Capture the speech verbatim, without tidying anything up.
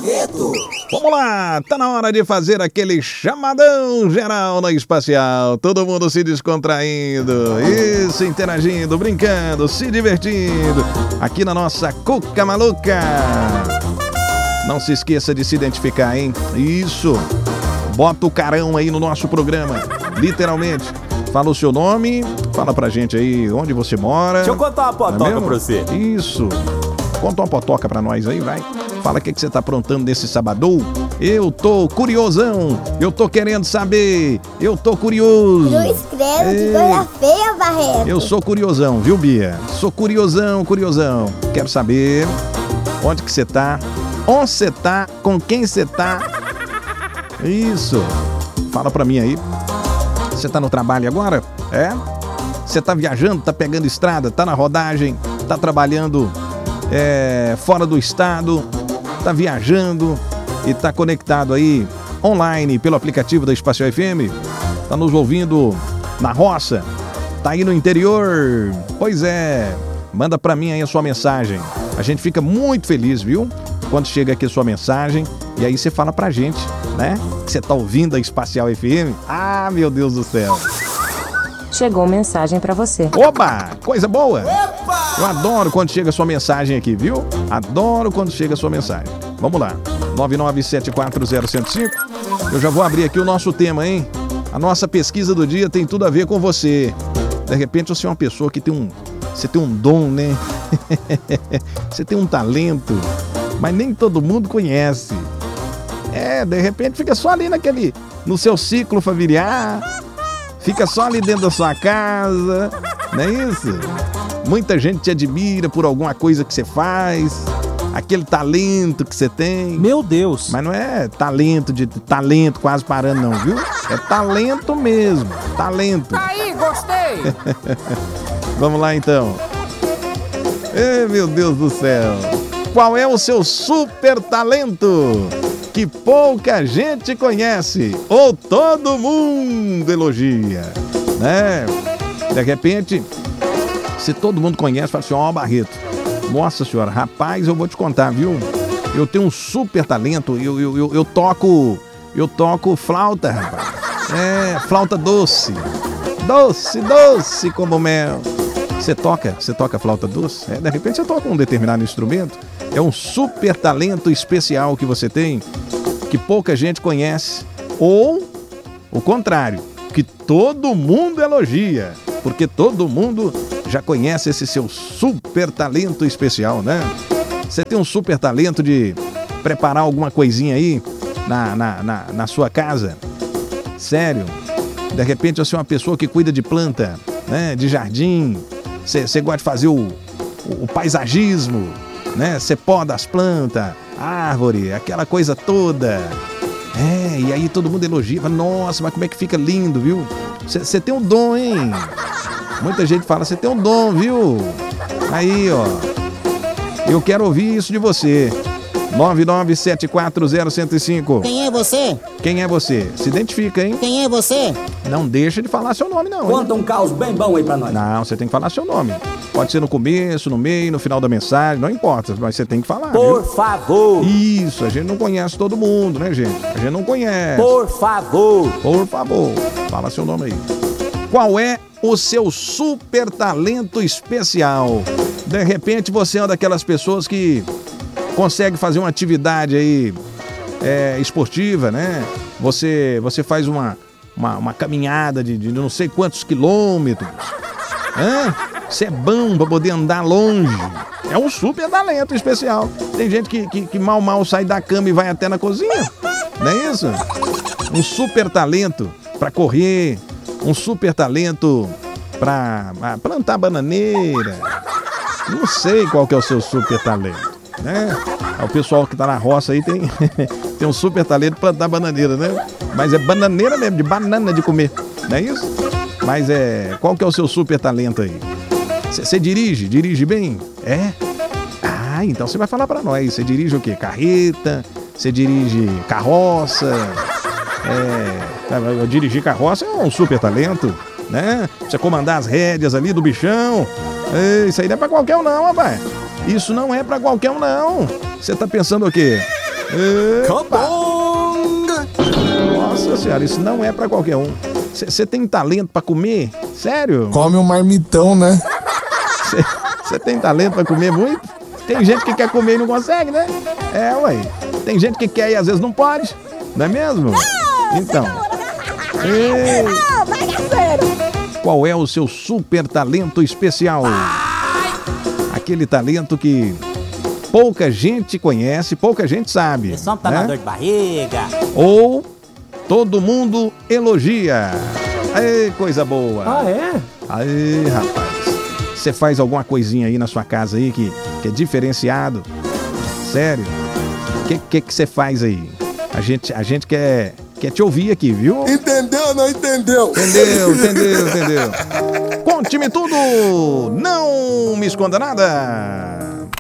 Barreto. Vamos lá, tá na hora de fazer aquele chamadão geral na Espacial. Todo mundo se descontraindo, isso, interagindo, brincando, se divertindo. Aqui na nossa Cuca Maluca. Não se esqueça de se identificar, hein? Isso. Bota o carão aí no nosso programa, literalmente. Fala o seu nome, fala pra gente aí onde você mora. Deixa eu contar uma potoca é pra você. Isso. Conta uma potoca pra nós aí, vai. Fala o que, que você tá aprontando nesse sabadão. Eu tô curiosão, eu tô querendo saber, eu tô curioso. Cruz credo, que coisa feia, Barreto. Eu sou curiosão, viu, Bia? Sou curiosão, curiosão. Quero saber onde que você tá, onde você tá, com quem você tá. Isso. Fala pra mim aí. Você tá no trabalho agora? É? Você tá viajando, tá pegando estrada, tá na rodagem, tá trabalhando é, fora do estado, tá viajando e tá conectado aí online pelo aplicativo da Espacial F M? Tá nos ouvindo na roça? Tá aí no interior? Pois é, manda pra mim aí a sua mensagem. A gente fica muito feliz, viu? Quando chega aqui a sua mensagem e aí você fala pra gente, né? Que você tá ouvindo a Espacial F M. Ah, meu Deus do céu. Chegou mensagem pra você. Oba, coisa boa. Eu adoro quando chega a sua mensagem aqui, viu? Adoro quando chega a sua mensagem. Vamos lá, nove nove sete quatro zero zero cinco. Eu já vou abrir aqui o nosso tema, hein? A nossa pesquisa do dia tem tudo a ver com você. De repente você é uma pessoa que tem um... Você tem um dom, né? Você tem um talento, mas nem todo mundo conhece. É, de repente fica só ali naquele... No seu ciclo familiar. Fica só ali dentro da sua casa. Não é isso? Muita gente te admira por alguma coisa que você faz. Aquele talento que você tem. Meu Deus. Mas não é talento de talento quase parando não, viu? É talento mesmo. Talento. Aí, gostei. Vamos lá então. Ei, meu Deus do céu. Qual é o seu super talento que pouca gente conhece ou todo mundo elogia, né? De repente, se todo mundo conhece, fala assim, ó, oh, Barreto, nossa senhora, rapaz, eu vou te contar, viu? Eu tenho um super talento, eu, eu, eu, eu toco, eu toco flauta, rapaz. É, flauta doce, doce, doce como mel. Você toca, você toca flauta doce? É, de repente você toca um determinado instrumento. É um super talento especial que você tem, que pouca gente conhece. Ou o contrário, que todo mundo elogia, porque todo mundo já conhece esse seu super talento especial, né? Você tem um super talento de preparar alguma coisinha aí na, na, na, na sua casa? Sério? De repente você é uma pessoa que cuida de planta, né? De jardim. Você gosta de fazer o, o, o paisagismo, né? Você poda as plantas, árvore, aquela coisa toda. É, e aí todo mundo elogia. Nossa, mas como é que fica lindo, viu? Você tem um dom, hein? Muita gente fala, você tem um dom, viu? Aí, ó. Eu quero ouvir isso de você. nove nove sete quatro zero zero zero cinco. Quem é você? Quem é você? Se identifica, hein? Quem é você? Não deixa de falar seu nome, não. Conta um caos bem bom aí pra nós. Não, você tem que falar seu nome. Pode ser no começo, no meio, no final da mensagem, não importa, mas você tem que falar. Por viu? favor. Isso, a gente não conhece todo mundo, né, gente? A gente não conhece. Por favor. Por favor, fala seu nome aí. Qual é o seu super talento especial? De repente você é uma daquelas pessoas que consegue fazer uma atividade aí é, esportiva, né? Você, você faz uma, uma, uma caminhada de, de não sei quantos quilômetros. Hã? Você é bom pra poder andar longe. É um super talento especial. Tem gente que, que, que mal mal sai da cama e vai até na cozinha. Não é isso? Um super talento pra correr. Um super talento pra plantar bananeira. Não sei qual que é o seu super talento, né? O pessoal que tá na roça aí tem, tem um super talento pra plantar bananeira, né? Mas é bananeira mesmo, de banana de comer, não é isso? Mas é... Qual que é o seu super talento aí? Você dirige? Dirige bem? É? Ah, então você vai falar pra nós. Você dirige o quê? Carreta? Você dirige carroça? É... Dirigir carroça é um super talento, né? Você comandar as rédeas ali do bichão. É, isso aí não é pra qualquer um não, rapaz. Isso não é pra qualquer um não. Você tá pensando o quê? Cabonga! Nossa senhora, isso não é pra qualquer um. Você tem talento pra comer? Sério? Come um marmitão, né? Você tem talento pra comer muito? Tem gente que quer comer e não consegue, né? É, ué. Tem gente que quer e às vezes não pode. Não é mesmo? Então. Ei. Qual é o seu super talento especial? Aquele talento que pouca gente conhece, pouca gente sabe. Esse homem tá na dor de barriga. Ou todo mundo elogia. Ei, coisa boa. Ah, é? Aí, rapaz. Você faz alguma coisinha aí na sua casa aí que, que é diferenciado? Sério? O que que que você faz aí? A gente, a gente quer, quer te ouvir aqui, viu? Entendeu ou não entendeu? Entendeu, entendeu, entendeu. Conte-me tudo! Não me esconda nada!